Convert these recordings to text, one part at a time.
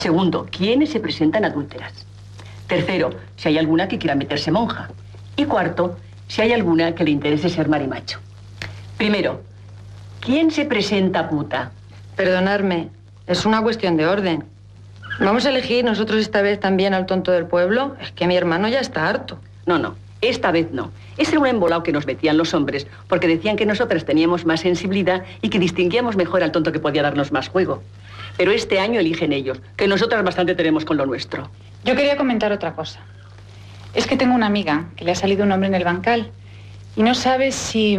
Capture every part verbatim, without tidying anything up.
Segundo, ¿quiénes se presentan adúlteras? Tercero, si hay alguna que quiera meterse monja. Y cuarto, si hay alguna que le interese ser marimacho. Primero, ¿quién se presenta puta? Perdonadme, es una cuestión de orden. ¿Vamos a elegir nosotros esta vez también al tonto del pueblo? Es que mi hermano ya está harto. No, no, esta vez no. Ese era un embolado que nos metían los hombres porque decían que nosotras teníamos más sensibilidad y que distinguíamos mejor al tonto que podía darnos más juego. Pero este año eligen ellos, que nosotras bastante tenemos con lo nuestro. Yo quería comentar otra cosa. Es que tengo una amiga que le ha salido un hombre en el bancal y no sabe si...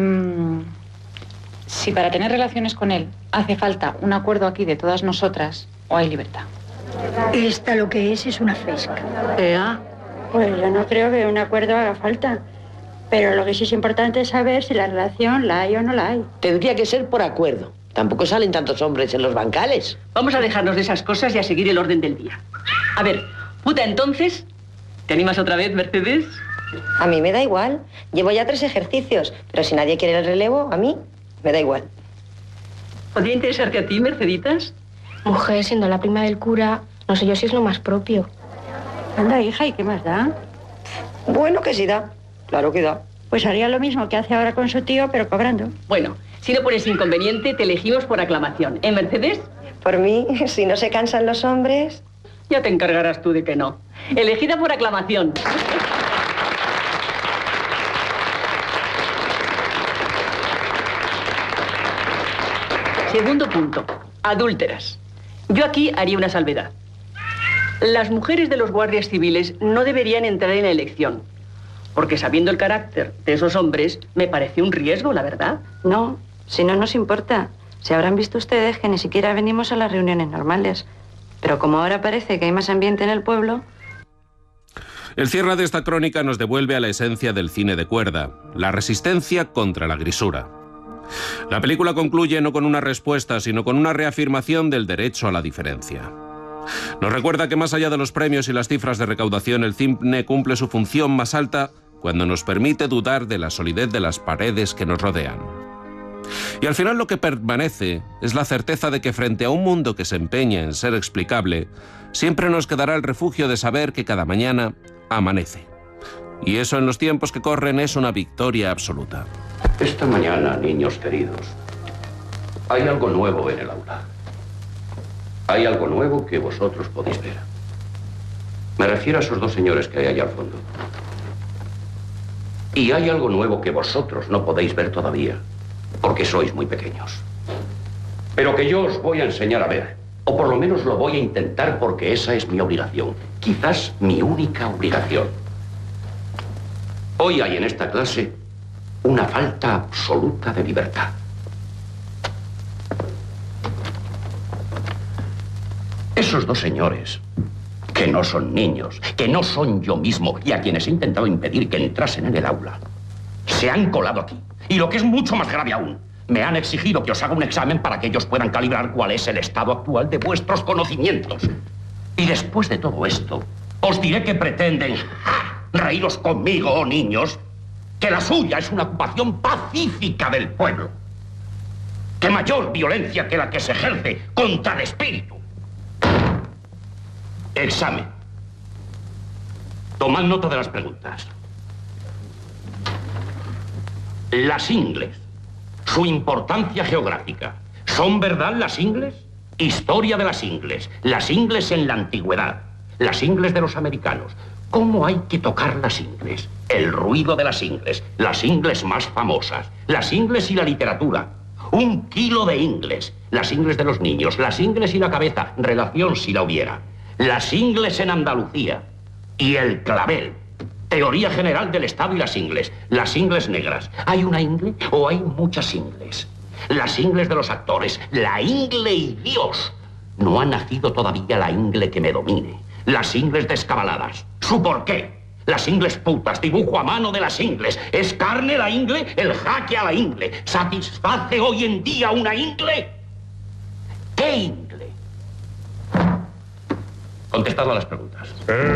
si para tener relaciones con él hace falta un acuerdo aquí de todas nosotras o hay libertad. Esta lo que es es una fresca. ¿Ea? Pues yo no creo que un acuerdo haga falta. Pero lo que sí es importante es saber si la relación la hay o no la hay. Tendría que ser por acuerdo. Tampoco salen tantos hombres en los bancales. Vamos a dejarnos de esas cosas y a seguir el orden del día. A ver, puta, entonces, ¿te animas otra vez, Mercedes? A mí me da igual. Llevo ya tres ejercicios, pero si nadie quiere el relevo, a mí me da igual. ¿Podría interesarte a ti, Merceditas? Mujer, siendo la prima del cura, no sé yo si es lo más propio. Anda, hija, ¿y qué más da? Bueno, que sí da. Claro que da. Pues haría lo mismo que hace ahora con su tío, pero cobrando. Bueno, si no pones inconveniente, te elegimos por aclamación. ¿Eh, Mercedes? Por mí, si no se cansan los hombres... Ya te encargarás tú de que no. Elegida por aclamación. Segundo punto, adúlteras. Yo aquí haría una salvedad. Las mujeres de los guardias civiles no deberían entrar en la elección, porque sabiendo el carácter de esos hombres, me parece un riesgo, la verdad. No, si no nos importa. Se habrán visto ustedes que ni siquiera venimos a las reuniones normales. Pero como ahora parece que hay más ambiente en el pueblo... El cierre de esta crónica nos devuelve a la esencia del cine de cuerda, la resistencia contra la grisura. La película concluye no con una respuesta, sino con una reafirmación del derecho a la diferencia. Nos recuerda que más allá de los premios y las cifras de recaudación, el cine cumple su función más alta cuando nos permite dudar de la solidez de las paredes que nos rodean. Y al final lo que permanece es la certeza de que frente a un mundo que se empeña en ser explicable, siempre nos quedará el refugio de saber que cada mañana amanece. Y eso en los tiempos que corren es una victoria absoluta. Esta mañana, niños queridos, hay algo nuevo en el aula. Hay algo nuevo que vosotros podéis ver. Me refiero a esos dos señores que hay allá al fondo. Y hay algo nuevo que vosotros no podéis ver todavía, porque sois muy pequeños. Pero que yo os voy a enseñar a ver, o por lo menos lo voy a intentar porque esa es mi obligación, quizás mi única obligación. Hoy hay en esta clase una falta absoluta de libertad. Esos dos señores, que no son niños, que no son yo mismo, y a quienes he intentado impedir que entrasen en el aula, se han colado aquí. Y lo que es mucho más grave aún, me han exigido que os haga un examen para que ellos puedan calibrar cuál es el estado actual de vuestros conocimientos. Y después de todo esto, os diré que pretenden reíros conmigo, oh niños, que la suya es una ocupación pacífica del pueblo. Que mayor violencia que la que se ejerce contra el espíritu. Examen. Tomad nota de las preguntas. Las ingles. Su importancia geográfica. ¿Son verdad las ingles? Historia de las ingles. Las ingles en la antigüedad. Las ingles de los americanos. ¿Cómo hay que tocar las ingles? El ruido de las ingles. Las ingles más famosas. Las ingles y la literatura. Un kilo de ingles. Las ingles de los niños. Las ingles y la cabeza. Relación si la hubiera. Las ingles en Andalucía. Y el clavel. Teoría general del Estado y las ingles. Las ingles negras. ¿Hay una ingle o hay muchas ingles? Las ingles de los actores. La ingle y Dios. No ha nacido todavía la ingle que me domine. Las ingles descabaladas. ¿Su porqué? Las ingles putas. Dibujo a mano de las ingles. ¿Es carne la ingle? El jaque a la ingle. ¿Satisface hoy en día una ingle? ¿Qué ingle? Contestad a las preguntas.